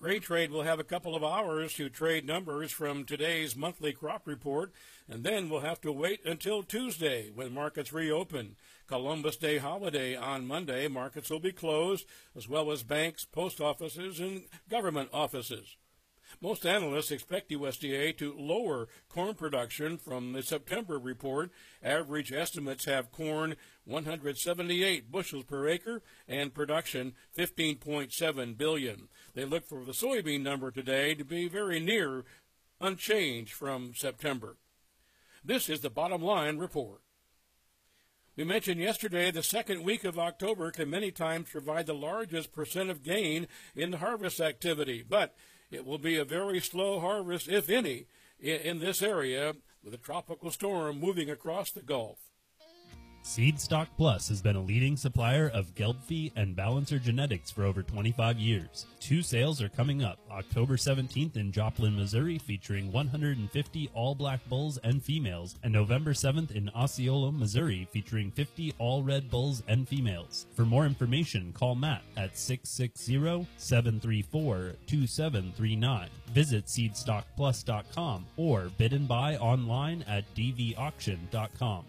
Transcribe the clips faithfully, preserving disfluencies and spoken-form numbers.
Grain Trade will have a couple of hours to trade numbers from today's monthly crop report, and then we'll have to wait until Tuesday when markets reopen. Columbus Day holiday on Monday, markets will be closed, as well as banks, post offices, and government offices. Most analysts expect U S D A to lower corn production from the September report. Average estimates have corn one hundred seventy-eight bushels per acre and production fifteen point seven billion. They look for the soybean number today to be very near unchanged from September. This is the Bottom Line Report. We mentioned yesterday the second week of October can many times provide the largest percent of gain in the harvest activity, but it will be a very slow harvest, if any, in this area with a tropical storm moving across the Gulf. Seedstock Plus has been a leading supplier of Gelbvieh and Balancer genetics for over twenty-five years. Two sales are coming up, October seventeenth in Joplin, Missouri, featuring one hundred fifty all-black bulls and females, and November seventh in Osceola, Missouri, featuring fifty all-red bulls and females. For more information, call Matt at six six zero, seven three four, two seven three nine. Visit seedstock plus dot com or bid and buy online at d v auction dot com.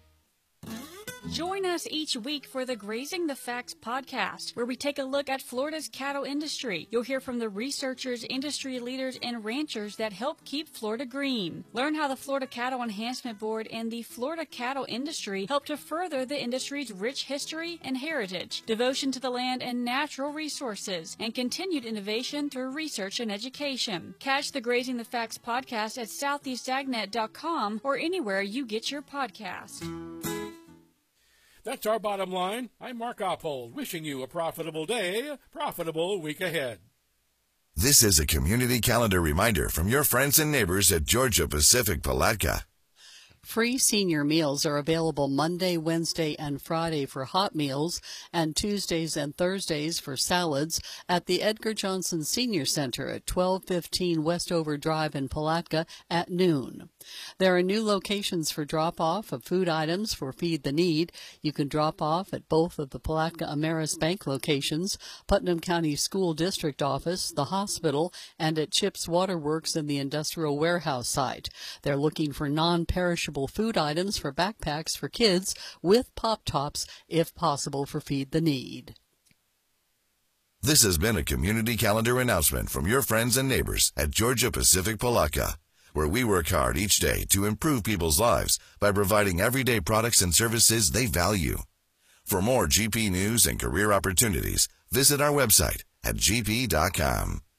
Join us each week for the Grazing the Facts podcast, where we take a look at Florida's cattle industry. You'll hear from the researchers, industry leaders, and ranchers that help keep Florida green. Learn how the Florida Cattle Enhancement Board and the Florida cattle industry help to further the industry's rich history and heritage, devotion to the land and natural resources, and continued innovation through research and education. Catch the Grazing the Facts podcast at southeast ag net dot com or anywhere you get your podcast. That's our bottom line. I'm Mark Oppold, wishing you a profitable day, profitable week ahead. This is a community calendar reminder from your friends and neighbors at Georgia Pacific Palatka. Free senior meals are available Monday, Wednesday, and Friday for hot meals and Tuesdays and Thursdays for salads at the Edgar Johnson Senior Center at twelve fifteen Westover Drive in Palatka at noon. There are new locations for drop-off of food items for Feed the Need. You can drop off at both of the Palatka Ameris Bank locations, Putnam County School District Office, the hospital, and at Chips Waterworks in the industrial warehouse site. They're looking for non-perishable food items for backpacks for kids with Pop-Tops, if possible, for Feed the Need. This has been a community calendar announcement from your friends and neighbors at Georgia Pacific Palatka, where we work hard each day to improve people's lives by providing everyday products and services they value. For more G P news and career opportunities, visit our website at g p dot com.